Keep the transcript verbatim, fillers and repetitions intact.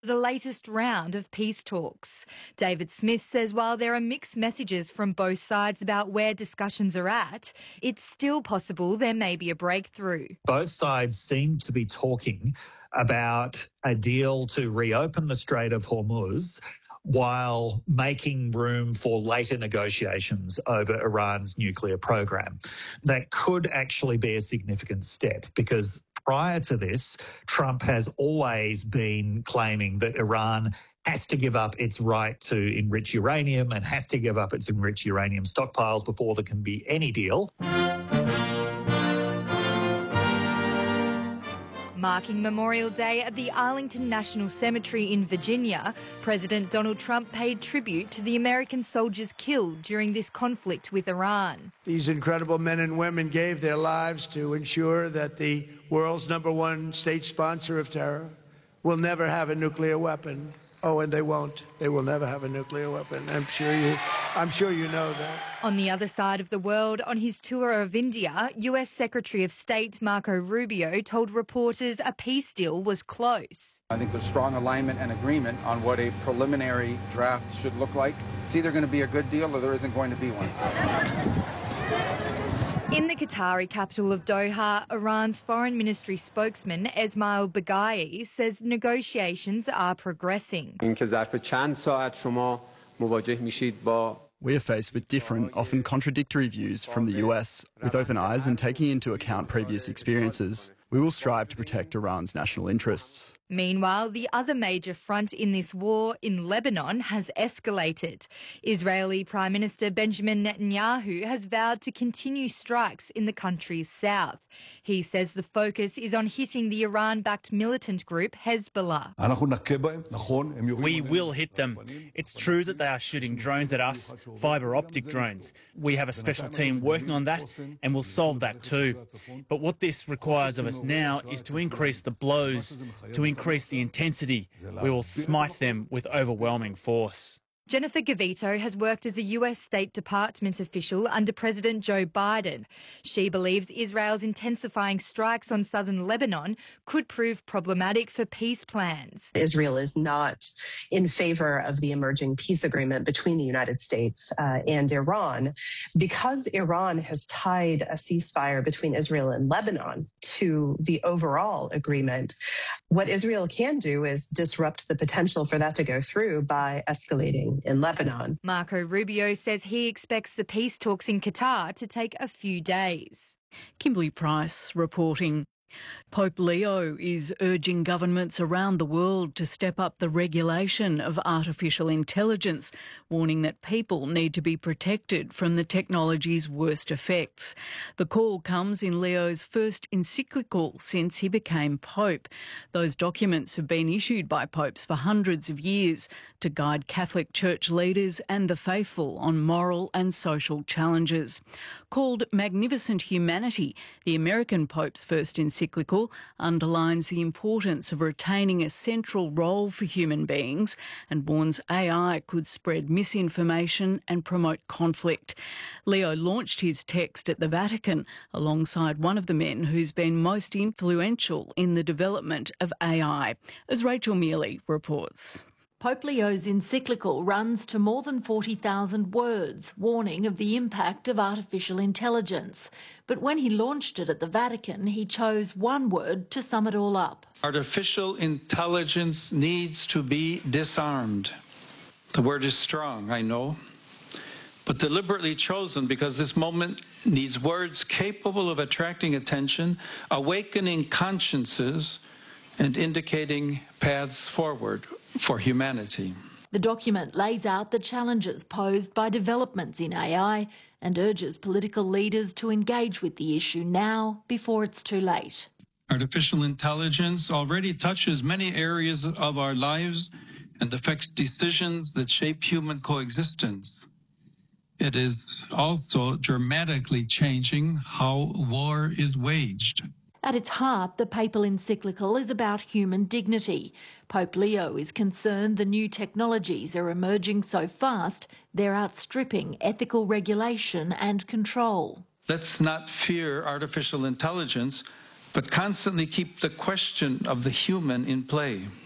the latest round of peace talks. David Smith says while there are mixed messages from both sides about where discussions are at, it's still possible there may be a breakthrough. Both sides seem to be talking about a deal to reopen the Strait of Hormuz while making room for later negotiations over Iran's nuclear program. That could actually be a significant step because prior to this, Trump has always been claiming that Iran has to give up its right to enrich uranium and has to give up its enriched uranium stockpiles before there can be any deal. Marking Memorial Day at the Arlington National Cemetery in Virginia, President Donald Trump paid tribute to the American soldiers killed during this conflict with Iran. These incredible men and women gave their lives to ensure that the world's number one state sponsor of terror will never have a nuclear weapon. Oh, and they won't. They will never have a nuclear weapon. I'm sure you, I'm sure you know that. On the other side of the world, on his tour of India, U S Secretary of State Marco Rubio told reporters a peace deal was close. I think there's strong alignment and agreement on what a preliminary draft should look like. It's either going to be a good deal or there isn't going to be one. In the Qatari capital of Doha, Iran's foreign ministry spokesman Esmail Baghai says negotiations are progressing. We are faced with different, often contradictory views from the U S. With open eyes and taking into account previous experiences, we will strive to protect Iran's national interests. Meanwhile, the other major front in this war in Lebanon has escalated. Israeli Prime Minister Benjamin Netanyahu has vowed to continue strikes in the country's south. He says the focus is on hitting the Iran-backed militant group Hezbollah. We will hit them. It's true that they are shooting drones at us, fibre optic drones. We have a special team working on that and will solve that too. But what this requires of us now is to increase the blows, to increase increase the intensity. We will smite them with overwhelming force. Jennifer Gavito has worked as a U S State Department official under President Joe Biden. She believes Israel's intensifying strikes on southern Lebanon could prove problematic for peace plans. Israel is not in favor of the emerging peace agreement between the United States uh, and Iran because Iran has tied a ceasefire between Israel and Lebanon to the overall agreement. What Israel can do is disrupt the potential for that to go through by escalating in Lebanon. Marco Rubio says he expects the peace talks in Qatar to take a few days. Kimberly Price reporting. Pope Leo is urging governments around the world to step up the regulation of artificial intelligence, warning that people need to be protected from the technology's worst effects. The call comes in Leo's first encyclical since he became Pope. Those documents have been issued by popes for hundreds of years to guide Catholic Church leaders and the faithful on moral and social challenges. Called Magnificent Humanity, the American Pope's first encyclical underlines the importance of retaining a central role for human beings and warns A I could spread misinformation and promote conflict. Leo launched his text at the Vatican alongside one of the men who's been most influential in the development of A I, as Rachel Mealy reports. Pope Leo's encyclical runs to more than forty thousand words, warning of the impact of artificial intelligence. But when he launched it at the Vatican, he chose one word to sum it all up. Artificial intelligence needs to be disarmed. The word is strong, I know, but deliberately chosen because this moment needs words capable of attracting attention, awakening consciences, and indicating paths forward for humanity. The document lays out the challenges posed by developments in A I and urges political leaders to engage with the issue now before it's too late. Artificial intelligence already touches many areas of our lives and affects decisions that shape human coexistence. It is also dramatically changing how war is waged. At its heart, the papal encyclical is about human dignity. Pope Leo is concerned the new technologies are emerging so fast they're outstripping ethical regulation and control. Let's not fear artificial intelligence, but constantly keep the question of the human in play.